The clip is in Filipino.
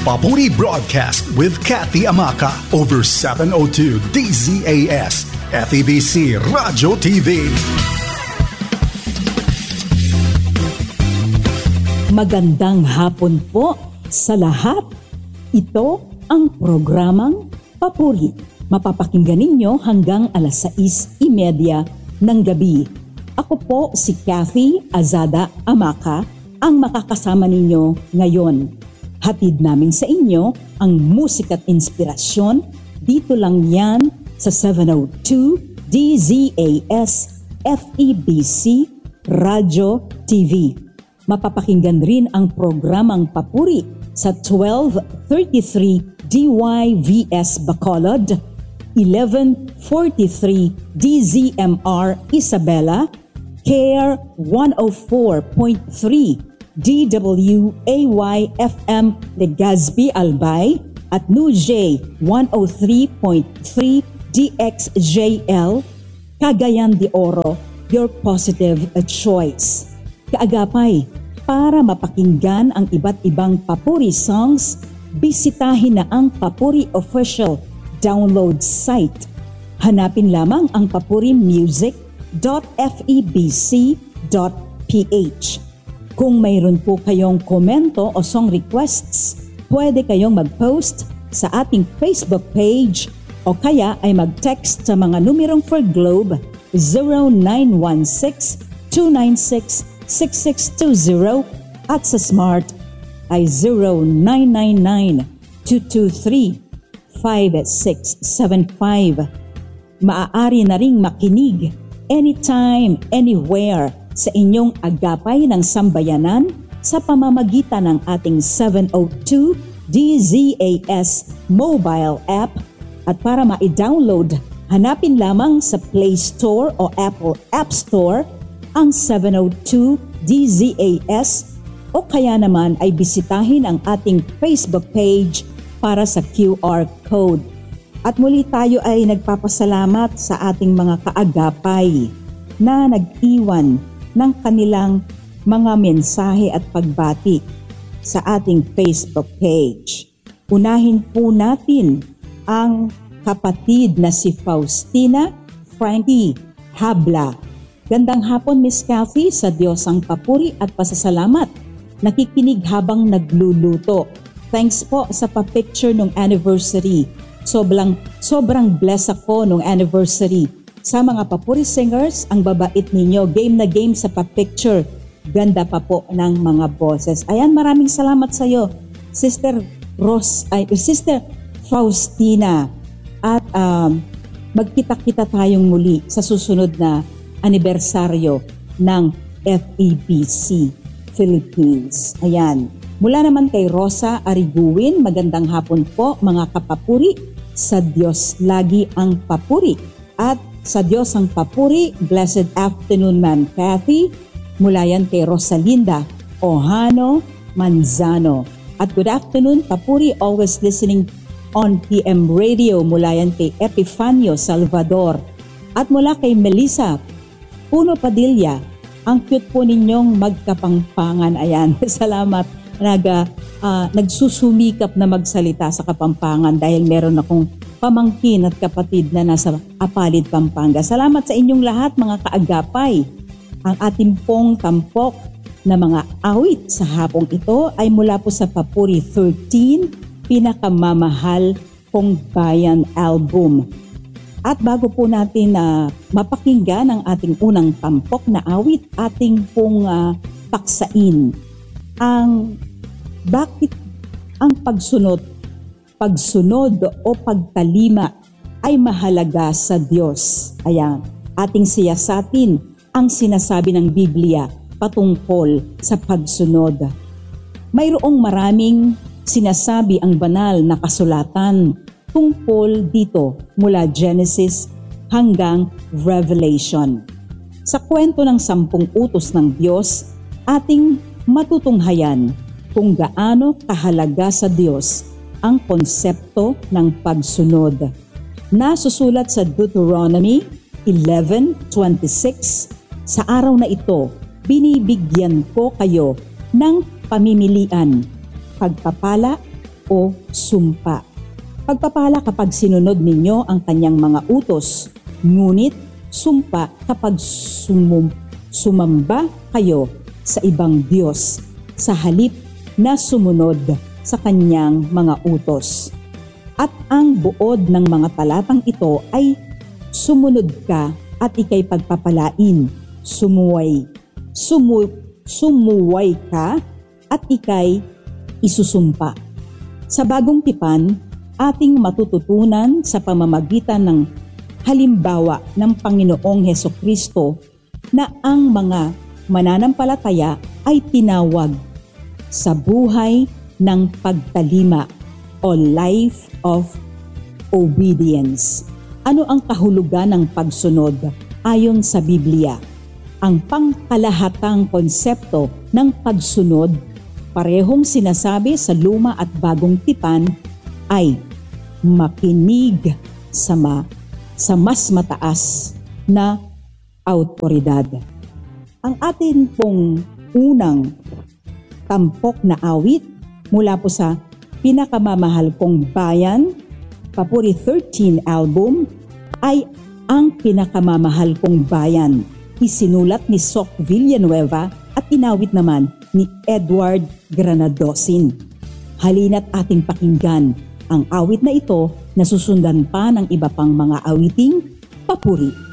Papuri Broadcast with Kathy Amaka over 702 DZAS, FEBC Radio TV. Magandang hapon po sa lahat. Ito ang programang Papuri. Mapapakinggan ninyo hanggang alas 6:30 ng gabi. Ako po si Kathy Azada Amaka, ang makakasama ninyo ngayon. Hatid namin sa inyo ang musika at inspirasyon. Dito lang yan sa 702 DZAS FEBC Radio TV. Mapapakinggan rin ang programang Papuri sa 1233 DYVS Bacolod, 1143 DZMR Isabela, CARE 104.3 DWAY-FM Legazpi Albay at NewJ 103.3 DXJL Cagayan de Oro, your positive choice. Kaagapay, para mapakinggan ang iba't ibang Papuri songs, bisitahin na ang Papuri Official download site. Hanapin lamang ang papurimusic.febc.ph. Kung mayroon po kayong komento o song requests, pwede kayong mag-post sa ating Facebook page o kaya ay mag-text sa mga numerong for Globe 0916-296-6620 at sa Smart ay 0999-223-5675. Maaari na ring makinig anytime, anywhere sa inyong agapay ng sambayanan sa pamamagitan ng ating 702 DZAS mobile app. At para ma-download, hanapin lamang sa Play Store o Apple App Store ang 702 DZAS o kaya naman ay bisitahin ang ating Facebook page para sa QR code. At muli tayo ay nagpapasalamat sa ating mga kaagapay na nag-iwan ng kanilang mga mensahe at pagbati sa ating Facebook page. Unahin po natin ang kapatid na si Faustina Frankie Habla. Gandang hapon, Miss Kathy, sa Diyos ang papuri at pasasalamat. Nakikinig habang nagluluto. Thanks po sa pa-picture nung anniversary. Sobrang blessed ako nung anniversary. Sa mga Papuri singers, ang babait ninyo, game na game sa pa-picture. Ganda pa po ng mga boses. Ayan, maraming salamat sa iyo, Sister Faustina. At magkita-kita tayong muli sa susunod na anibersaryo ng FEBC Philippines. Ayan. Mula naman kay Rosa Ariguin, magandang hapon po mga kapapuri. Sa Diyos lagi ang papuri. At sa Diyos ang papuri, blessed afternoon, Ma'am Kathy. Mula yan kay Rosalinda Ohano Manzano. At good afternoon, papuri, always listening on PM Radio. Mula yan kay Epifanio Salvador. At mula kay Melissa Puno Padilla, ang cute po ninyong magkapangpangan. Ayan, salamat. Nagsusumikap na magsalita sa Kapampangan dahil meron akong pamangkin at kapatid na nasa Apalid, Pampanga. Salamat sa inyong lahat mga kaagapay. Ang ating pong tampok na mga awit sa hapong ito ay mula po sa Papuri 13, Pinakamamahal Kong Bayan album. At bago po natin mapakinggan ang ating unang tampok na awit, ating pong paksain ang bakit ang pagsunod o pagtalima ay mahalaga sa Diyos. Ayan, ating siyasatin ang sinasabi ng Biblia patungkol sa pagsunod. Mayroong maraming sinasabi ang banal na kasulatan tungkol dito mula Genesis hanggang Revelation. Sa kwento ng 10 utos ng Diyos, ating matutunghayan kung gaano kahalaga sa Diyos ang konsepto ng pagsunod. Nasusulat sa Deuteronomy 11:26, sa araw na ito, binibigyan ko kayo ng pamimilian, pagpapala o sumpa. Pagpapala kapag sinunod ninyo ang kanyang mga utos, ngunit sumpa kapag sumamba kayo sa ibang Diyos sa halip na sumunod sa kanyang mga utos. At ang buod ng mga talatang ito ay sumunod ka at ikay pagpapalain, sumuway ka at ikay isusumpa. Sa bagong tipan, ating matututunan sa pamamagitan ng halimbawa ng Panginoong Hesukristo na ang mga mananampalataya ay tinawag sa buhay ng pagtalima o life of obedience. Ano ang kahulugan ng pagsunod ayon sa Biblia? Ang pangkalahatang konsepto ng pagsunod, parehong sinasabi sa Luma at Bagong Tipan, ay makinig sa mas mataas na awtoridad. Ang atin pong unang tampok na awit mula po sa Pinakamamahal Kong Bayan, Papuri 13 album, ay Ang Pinakamamahal Kong Bayan. Isinulat ni Soc Villanueva at inawit naman ni Edward Granadosin. Halina't ating pakinggan ang awit na ito na susundan pa ng iba pang mga awiting papuri.